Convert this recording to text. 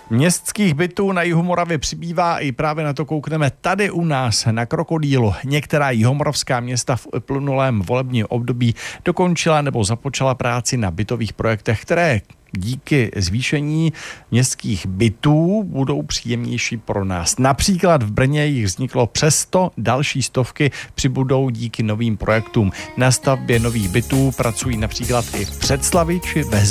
Městských bytů na jihu Moravy přibývá, i právě na to koukneme tady u nás na Krokodýlu. Některá jihomoravská města v uplynulém volebním období dokončila nebo započala práci na bytových projektech, které díky zvýšení městských bytů budou příjemnější pro nás. Například v Brně jich vzniklo přes 100, další stovky přibudou díky novým projektům. Na stavbě nových bytů pracují například i v Břeclavi či ve